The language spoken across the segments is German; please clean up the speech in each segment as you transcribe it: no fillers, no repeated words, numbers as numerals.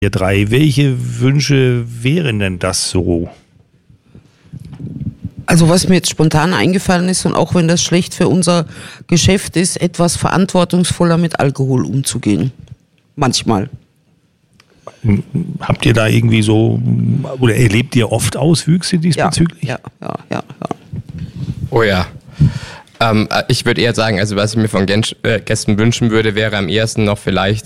Ihr drei, welche Wünsche wären denn das so? Also was mir jetzt spontan eingefallen ist, und auch wenn das schlecht für unser Geschäft ist, etwas verantwortungsvoller mit Alkohol umzugehen. Manchmal. Habt ihr da irgendwie so, oder erlebt ihr oft Auswüchse diesbezüglich? Ja. Oh ja. Ich würde eher sagen, also was ich mir von Gästen wünschen würde, wäre am ehesten noch vielleicht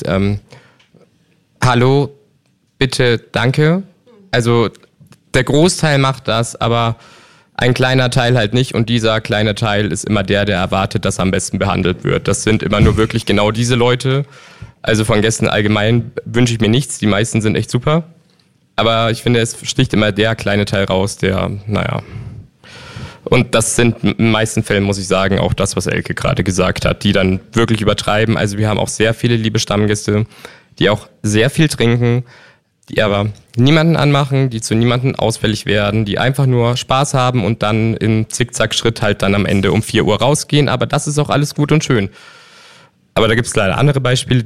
Hallo, bitte, danke. Also der Großteil macht das, aber ein kleiner Teil halt nicht, und dieser kleine Teil ist immer der erwartet, dass er am besten behandelt wird. Das sind immer nur wirklich genau diese Leute. Also von Gästen allgemein wünsche ich mir nichts, die meisten sind echt super. Aber ich finde, es sticht immer der kleine Teil raus, der, naja. Und das sind in den meisten Fällen, muss ich sagen, auch das, was Elke gerade gesagt hat, die dann wirklich übertreiben. Also wir haben auch sehr viele liebe Stammgäste, die auch sehr viel trinken, die aber niemanden anmachen, die zu niemanden ausfällig werden, die einfach nur Spaß haben und dann im Zickzack-Schritt halt dann am Ende um 4 Uhr rausgehen. Aber das ist auch alles gut und schön. Aber da gibt es leider andere Beispiele,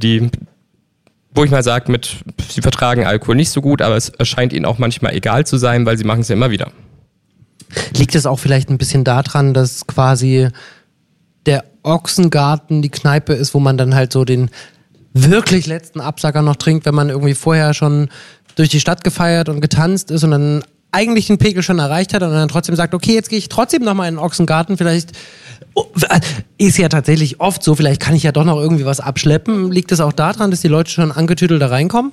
wo ich mal sage, sie vertragen Alkohol nicht so gut, aber es erscheint ihnen auch manchmal egal zu sein, weil sie machen es ja immer wieder. Liegt es auch vielleicht ein bisschen daran, dass quasi der Ochsengarten die Kneipe ist, wo man dann halt so den wirklich letzten Absacker noch trinkt, wenn man irgendwie vorher schon durch die Stadt gefeiert und getanzt ist und dann eigentlich den Pegel schon erreicht hat und dann trotzdem sagt, okay, jetzt gehe ich trotzdem nochmal in den Ochsengarten, vielleicht ist ja tatsächlich oft so, vielleicht kann ich ja doch noch irgendwie was abschleppen. Liegt es auch daran, dass die Leute schon angetüdelt da reinkommen?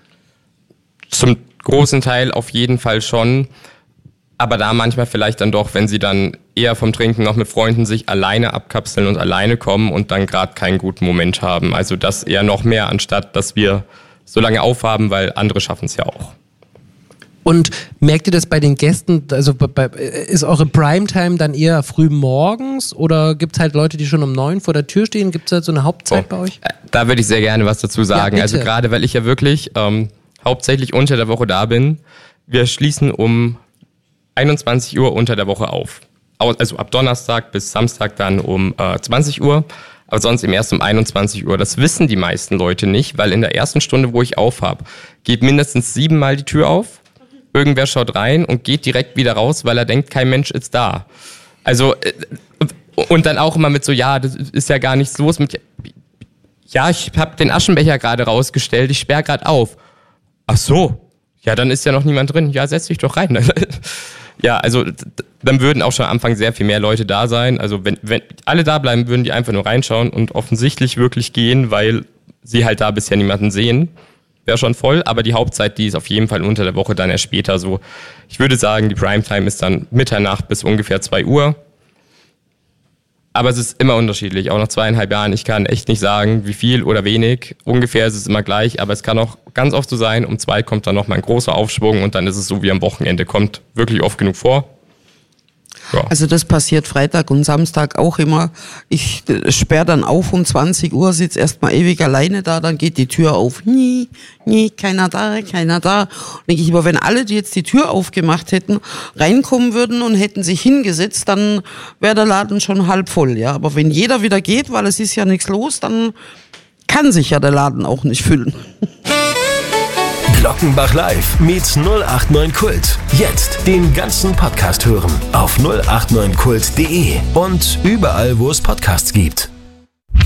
Zum großen Teil auf jeden Fall schon. Aber da manchmal vielleicht dann doch, wenn sie dann eher vom Trinken noch mit Freunden sich alleine abkapseln und alleine kommen und dann gerade keinen guten Moment haben. Also das eher noch mehr, anstatt dass wir so lange aufhaben, weil andere schaffen es ja auch. Und merkt ihr das bei den Gästen, also ist eure Primetime dann eher früh morgens oder gibt es halt Leute, die schon um 9 vor der Tür stehen? Gibt es halt so eine Hauptzeit bei euch? Da würde ich sehr gerne was dazu sagen. Ja, also gerade, weil ich ja wirklich hauptsächlich unter der Woche da bin. Wir schließen um 21 Uhr unter der Woche auf. Also ab Donnerstag bis Samstag dann um 20 Uhr, aber sonst eben erst um 21 Uhr. Das wissen die meisten Leute nicht, weil in der ersten Stunde, wo ich auf habe, geht mindestens 7-mal die Tür auf. Irgendwer schaut rein und geht direkt wieder raus, weil er denkt, kein Mensch ist da. Also, und dann auch immer mit so, ja, das ist ja gar nichts los mit, ja, ich habe den Aschenbecher gerade rausgestellt, ich sperre gerade auf. Ach so, ja, dann ist ja noch niemand drin. Ja, setz dich doch rein. Ja, also dann würden auch schon am Anfang sehr viel mehr Leute da sein. Also wenn alle da bleiben, würden die einfach nur reinschauen und offensichtlich wirklich gehen, weil sie halt da bisher niemanden sehen. Wäre schon voll, aber die Hauptzeit, die ist auf jeden Fall unter der Woche dann erst später so. Ich würde sagen, die Primetime ist dann Mitternacht bis ungefähr 2 Uhr. Aber es ist immer unterschiedlich, auch nach 2,5 Jahren. Ich kann echt nicht sagen, wie viel oder wenig. Ungefähr ist es immer gleich, aber es kann auch ganz oft so sein, um 2 kommt dann nochmal ein großer Aufschwung und dann ist es so wie am Wochenende. Kommt wirklich oft genug vor. Ja. Also das passiert Freitag und Samstag auch immer. Ich sperre dann auf um 20 Uhr, sitze erstmal ewig alleine da, dann geht die Tür auf. Nie, keiner da. Und denke ich, aber wenn alle, die jetzt die Tür aufgemacht hätten, reinkommen würden und hätten sich hingesetzt, dann wäre der Laden schon halb voll. Ja, aber wenn jeder wieder geht, weil es ist ja nichts los, dann kann sich ja der Laden auch nicht füllen. Glockenbach Live meets 089 Kult. Jetzt den ganzen Podcast hören auf 089kult.de und überall, wo es Podcasts gibt.